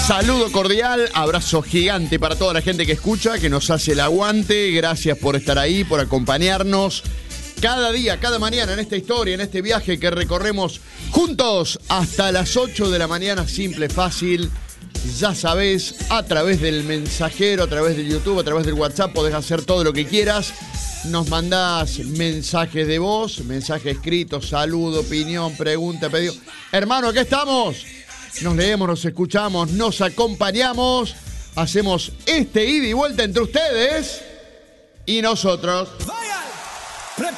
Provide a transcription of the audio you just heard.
Saludo cordial, abrazo gigante para toda la gente que escucha, que nos hace el aguante. Gracias por estar ahí, por acompañarnos cada día, cada mañana en esta historia, en este viaje que recorremos juntos hasta las 8 de la mañana. Simple, fácil, ya sabés, a través del mensajero, a través del YouTube, a través del WhatsApp, podés hacer todo lo que quieras. Nos mandás mensajes de voz, mensaje escrito, saludo, opinión, pregunta, pedido. Hermano, acá estamos. Nos leemos, nos escuchamos, nos acompañamos. Hacemos este ida y vuelta entre ustedes y nosotros.